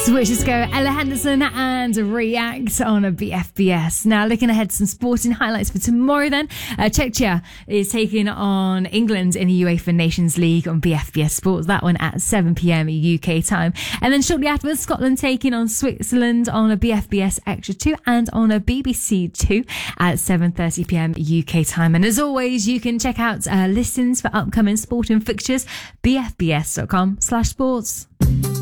Switches go, Ella Henderson and React on a BFBS. Now, looking ahead to some sporting highlights for tomorrow then. Czechia is taking on England in the UEFA Nations League on BFBS Sports. That one at 7pm UK time. And then shortly afterwards, Scotland taking on Switzerland on a BFBS Extra 2 and on a BBC 2 at 7:30pm UK time. And as always, you can check out listings for upcoming sporting fixtures, bfbs.com/sports.